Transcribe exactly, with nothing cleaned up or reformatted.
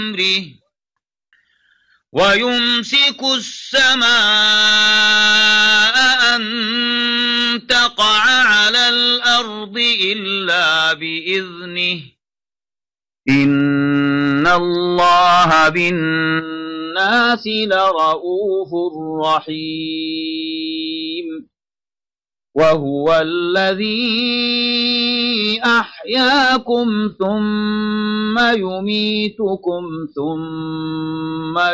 أمره ويمسك السماء أن تقع على الأرض إلا بإذنه إن الله بالناس لرؤوف رحيم وهو الذي أحياكم ثم يميتكم ثم